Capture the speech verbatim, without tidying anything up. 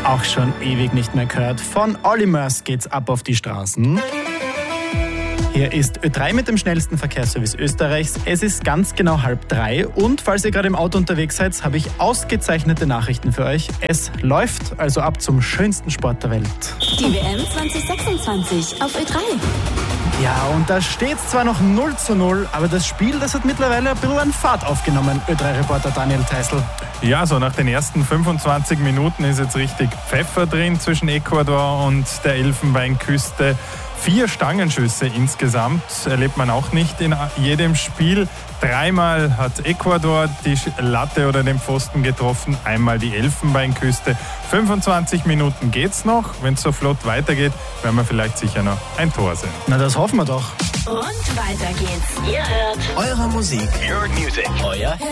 Auch schon ewig nicht mehr gehört. Von Olly Murs geht's ab auf die Straßen. Hier ist Ö drei mit dem schnellsten Verkehrsservice Österreichs. Es ist ganz genau halb drei und falls ihr gerade im Auto unterwegs seid, habe ich ausgezeichnete Nachrichten für euch. Es läuft also ab zum schönsten Sport der Welt. Die W M zwanzig sechsundzwanzig auf Ö drei. Ja, und da steht zwar noch null zu null, aber das Spiel, das hat mittlerweile ein bisschen an Fahrt aufgenommen, Ö drei Reporter Daniel Theißl. Ja, so nach den ersten fünfundzwanzig Minuten ist jetzt richtig Pfeffer drin zwischen Ecuador und der Elfenbeinküste. Vier Stangenschüsse insgesamt erlebt man auch nicht in jedem Spiel. Dreimal hat Ecuador die Latte oder den Pfosten getroffen, einmal die Elfenbeinküste. fünfundzwanzig Minuten geht's noch. Wenn es so flott weitergeht, werden wir vielleicht sicher noch ein Tor sehen. Na, das hoffen wir doch. Und weiter geht's. Ihr hört Eure Musik. Your music. Euer